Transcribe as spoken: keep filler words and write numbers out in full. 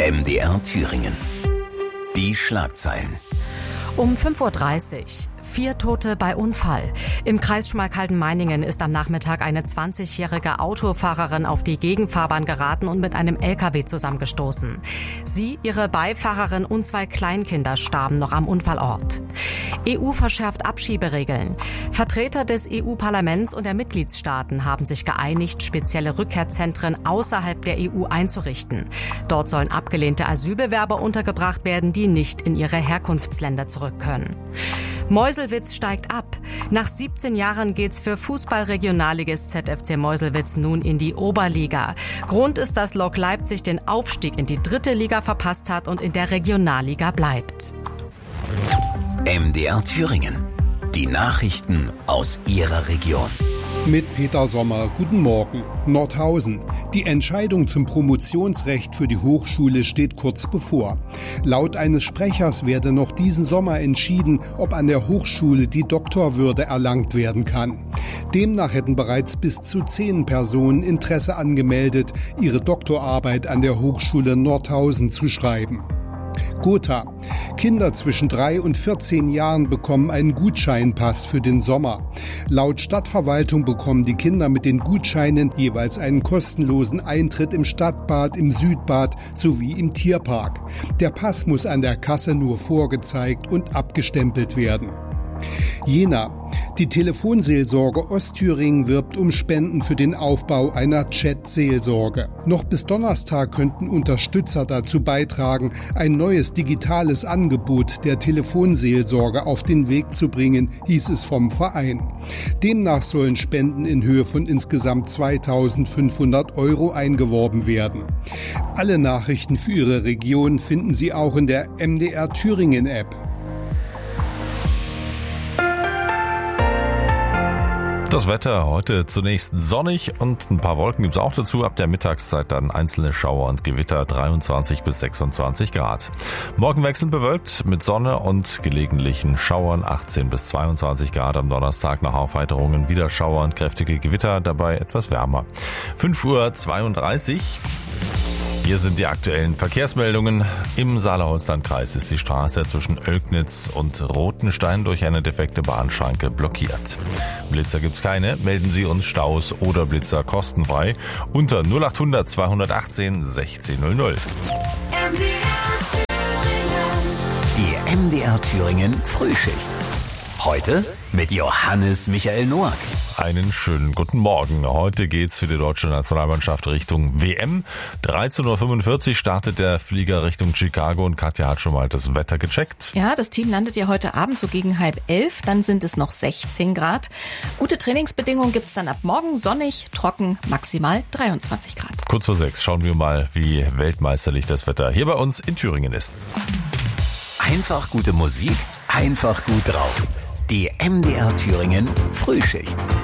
M D R Thüringen. Die Schlagzeilen. Um fünf Uhr dreißig. Vier Tote bei Unfall. Im Kreis Schmalkalden-Meiningen ist am Nachmittag eine zwanzigjährige Autofahrerin auf die Gegenfahrbahn geraten und mit einem L K W zusammengestoßen. Sie, ihre Beifahrerin und zwei Kleinkinder starben noch am Unfallort. E U verschärft Abschieberegeln. Vertreter des E U-Parlaments und der Mitgliedstaaten haben sich geeinigt, spezielle Rückkehrzentren außerhalb der E U einzurichten. Dort sollen abgelehnte Asylbewerber untergebracht werden, die nicht in ihre Herkunftsländer zurück können. Meuselwitz steigt ab. Nach siebzehn Jahren geht's für Fußball-Regionalligist Z F C Meuselwitz nun in die Oberliga. Grund ist, dass Lok Leipzig den Aufstieg in die dritte Liga verpasst hat und in der Regionalliga bleibt. M D R Thüringen. Die Nachrichten aus Ihrer Region. Mit Peter Sommer. Guten Morgen. Nordhausen. Die Entscheidung zum Promotionsrecht für die Hochschule steht kurz bevor. Laut eines Sprechers werde noch diesen Sommer entschieden, ob an der Hochschule die Doktorwürde erlangt werden kann. Demnach hätten bereits bis zu zehn Personen Interesse angemeldet, ihre Doktorarbeit an der Hochschule Nordhausen zu schreiben. Gotha. Kinder zwischen drei und vierzehn Jahren bekommen einen Gutscheinpass für den Sommer. Laut Stadtverwaltung bekommen die Kinder mit den Gutscheinen jeweils einen kostenlosen Eintritt im Stadtbad, im Südbad sowie im Tierpark. Der Pass muss an der Kasse nur vorgezeigt und abgestempelt werden. Jena. Die Telefonseelsorge Ostthüringen wirbt um Spenden für den Aufbau einer Chat-Seelsorge. Noch bis Donnerstag könnten Unterstützer dazu beitragen, ein neues digitales Angebot der Telefonseelsorge auf den Weg zu bringen, hieß es vom Verein. Demnach sollen Spenden in Höhe von insgesamt zweitausendfünfhundert Euro eingeworben werden. Alle Nachrichten für Ihre Region finden Sie auch in der M D R Thüringen App. Das Wetter heute zunächst sonnig und ein paar Wolken gibt es auch dazu. Ab der Mittagszeit dann einzelne Schauer und Gewitter, dreiundzwanzig bis sechsundzwanzig Grad. Morgen wechselnd bewölkt mit Sonne und gelegentlichen Schauern, achtzehn bis zweiundzwanzig Grad. Am Donnerstag nach Aufheiterungen wieder Schauer und kräftige Gewitter, dabei etwas wärmer. fünf Uhr zweiunddreißig. Hier sind die aktuellen Verkehrsmeldungen. Im Saale-Holstein-Kreis ist die Straße zwischen Oelknitz und Rothenstein durch eine defekte Bahnschranke blockiert. Blitzer gibt's keine. Melden Sie uns Staus oder Blitzer kostenfrei unter null achthundert zweihundertachtzehn sechzehn null null. Die M D R Thüringen Frühschicht. Heute mit Johannes Michael Noack. Einen schönen guten Morgen. Heute geht's für die deutsche Nationalmannschaft Richtung W M. dreizehn Uhr fünfundvierzig startet der Flieger Richtung Chicago und Katja hat schon mal das Wetter gecheckt. Ja, das Team landet ja heute Abend so gegen halb elf. Dann sind es noch sechzehn Grad. Gute Trainingsbedingungen gibt's dann ab morgen. Sonnig, trocken, maximal dreiundzwanzig Grad. Kurz vor sechs schauen wir mal, wie weltmeisterlich das Wetter hier bei uns in Thüringen ist. Einfach gute Musik, einfach gut drauf. Die M D R Thüringen Frühschicht.